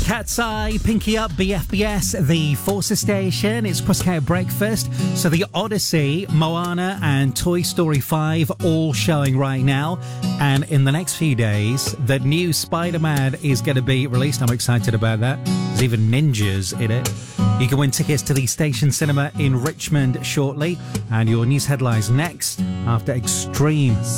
Cat's Eye, Pinky Up, BFBS, the Forces Station. It's Crosscut Breakfast. So the Odyssey, Moana and Toy Story 5 all showing right now. And in the next few days, the new Spider-Man is going to be released. I'm excited about that. There's even ninjas in it. You can win tickets to the Station Cinema in Richmond shortly. And your news headlines next after Extreme.